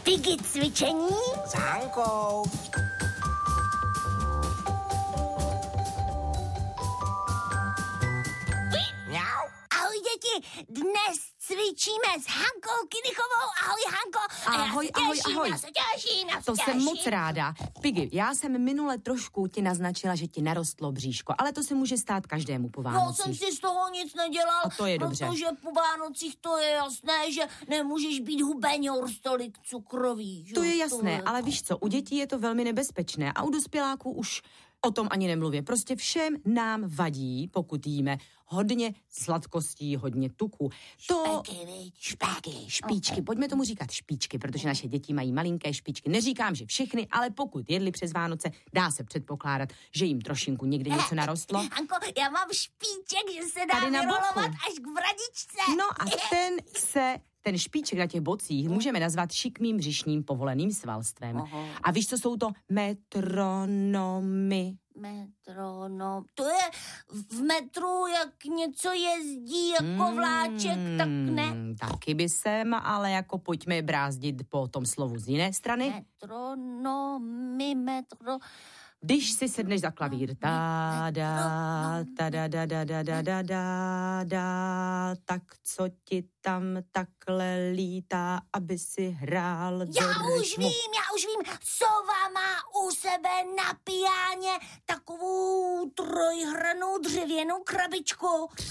Piggy cvičení s Hankou. Mňau. Ahoj děti, dnes cvičíme s Hankou Kinichovou. Ahoj Hanko. Ahoj, Já se těším. To jsem moc ráda. Piggy, já jsem minule trošku ti naznačila, že ti narostlo bříško, ale to se může stát každému po Vánocích. No, jsem si z toho nic nedělal. A to je dobře. Protože po Vánocích to je jasné, že nemůžeš být hubeňor tolik cukrový. Že? To je jasné, ale víš co, u dětí je to velmi nebezpečné a u dospěláků už o tom ani nemluvě. Prostě všem nám vadí, pokud jíme hodně sladkostí, hodně tuku. Špičky. Pojďme tomu říkat špičky, protože naše děti mají malinké špičky. Neříkám, že všechny, ale pokud jedli přes Vánoce, dá se předpokládat, že jim trošinku někde něco narostlo. Hanko, já mám špiček, že se dá Tady na vyrolovat boku. až k bradičce. No a ten špiček na těch bocích můžeme nazvat šikmým břišním povoleným svalstvem. Aha. A víš, co jsou to metronomy? Metronom. To je v metru, jak něco jezdí jako vláček, tak ne. Taky by jsem, ale jako pojďme brázdit po tom slovu z jiné strany. Metronomy, Když si sedneš za klavír, tak co ti tam takhle lítá, aby si hrál do Já už rytmu? vím, sova má u sebe na piáně takovou trojhranou dřevěnou krabičku.